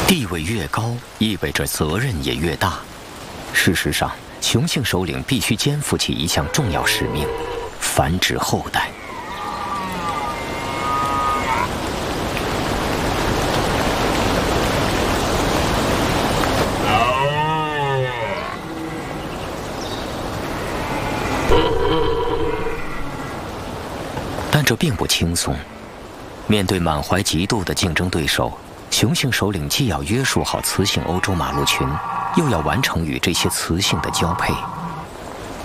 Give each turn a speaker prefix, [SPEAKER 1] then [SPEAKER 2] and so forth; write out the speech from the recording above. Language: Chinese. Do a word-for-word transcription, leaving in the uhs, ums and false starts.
[SPEAKER 1] 地位越高，意味着责任也越大。事实上，雄性首领必须肩负起一项重要使命：繁殖后代。但这并不轻松。面对满怀嫉妒的竞争对手，雄性首领既要约束好雌性欧洲马鹿群，又要完成与这些雌性的交配。